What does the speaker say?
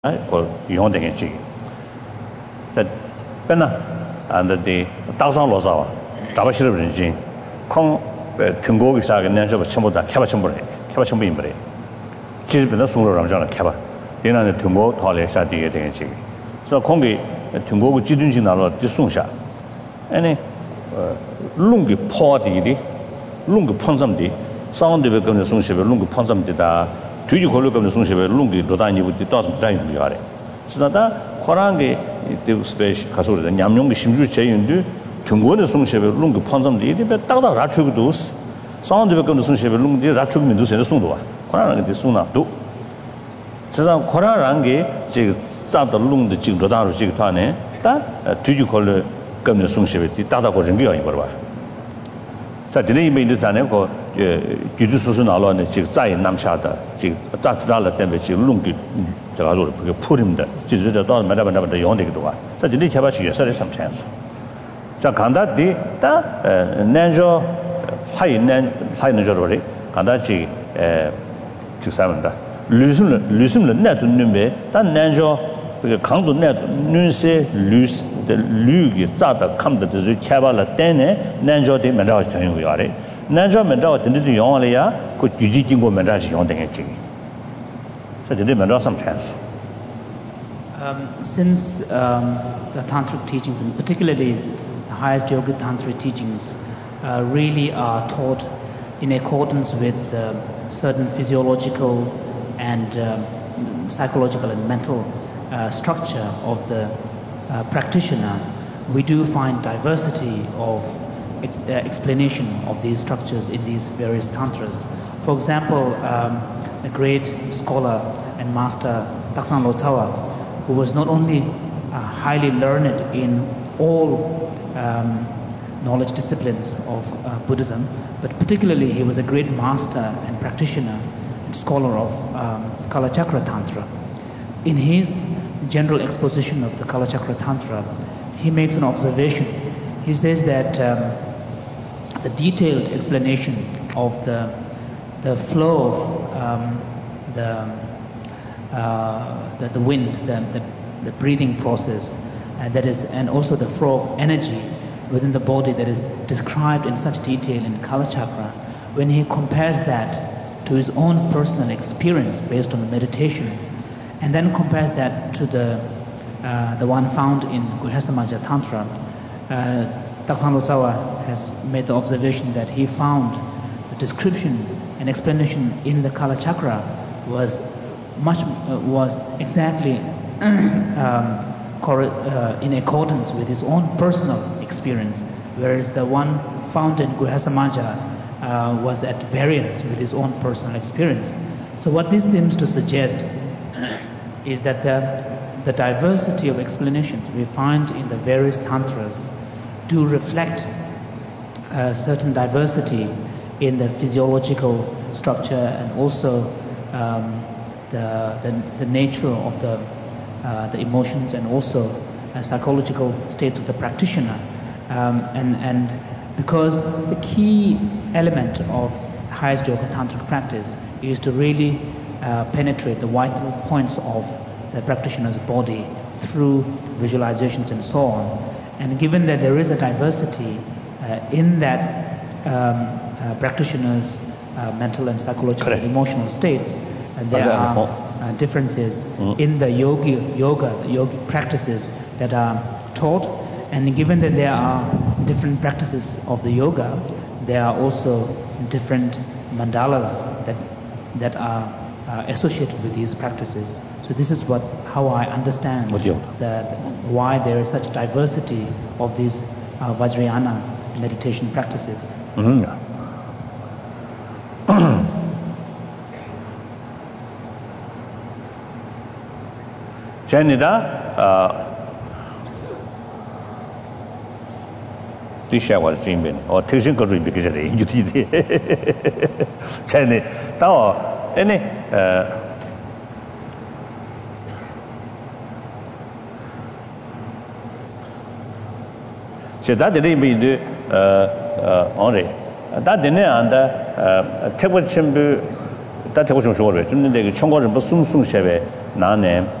그 용되겠지. 자, benna and the thousand losa. 잡아시를 버리지. 콩 등고기 사게 내서 전부 다 캐바 전부래. 캐바 전부 임버래. 집에서 송로 ram잖아 캐바. 내나는 등고 돌에 사디게 되겠지. 그래서 콩기 등고기 지든지 나로 뒤송샤. 아니 룽기 포디디 룽기 폰sam디 사운드베 거는 송시베 룽기 폰sam디다. 뒤지 걸로 거는 송시베 룽기 도다니부터 떠서 다니는 거래. 그래서 코란게 그 스페이스 가서를 냠용기 심주 제인도 등고는 송시베 룽기 폰sam디 이게 딱딱 라추기도 사운드베 거는 송시베 룽기 라추기도 세서 송도와. 코란게 돼 송나도. 그래서 코란게 지금 싸다 룽디 지금 도다로 지금 타네. 다 뒤지 걸로 거는 송시베 따다고 준 거야 이거 봐. 자,这里面的咱那个就是说哪了呢？这个在南下的，这个大自然的代表这个龙的这个说的这个普林的，就是这到没得用这个多啊。在这里开发是也是的什么样子？在看到的，但南州还有州的，看到这这啥问的？旅行了那种那边，但南州这个康都那那些旅早的看的就是开发了，但呢，南州的没得全用过的。南州没得真正用了呀，个具体经过没得是用的个经。所以这里没得什么产数。 Since the tantric teachings, and particularly the highest yogic tantric teachings, really are taught in accordance with the certain physiological and psychological and mental structure of the practitioner, we do find diversity of explanation of these structures in these various tantras. For example, a great scholar and master Taksan Lotawa, who was not only highly learned in all knowledge disciplines of Buddhism, but particularly he was a great master and practitioner and scholar of Kalachakra Tantra. In his general exposition of the Kalachakra Tantra, he makes an observation. He says that the detailed explanation of the flow of the wind, the breathing process, that is, and also the flow of energy within the body that is described in such detail in Kalachakra, when he compares that to his own personal experience based on the meditation, and then compares that to the one found in Guhyasamaja Tantra, Taksan Lotsawa has made the observation that he found the description and explanation in the Kalachakra was exactly in accordance with his own personal experience, whereas the one found in Guhyasamaja was at variance with his own personal experience. So what this seems to suggest is that the diversity of explanations we find in the various tantras do reflect certain diversity in the physiological structure and also the nature of the emotions and also psychological states of the practitioner. And because the key element of the highest yoga tantric practice is to really penetrate the vital points of the practitioner's body through visualizations and so on. And given that there is a diversity in that practitioner's mental and psychological and emotional states, and there are differences in the yogic practices that are taught, and given that there are different practices of the yoga, there are also different mandalas that are associated with these practices. So this is how I understand why there is such diversity of these Vajrayana meditation practices. Janida Tisha was dreaming or teaching could be because you did Jenny Tao any so that didn't mean only that didn't and take what chimbu that was short. Jim the Chongo Sum Sheve Nane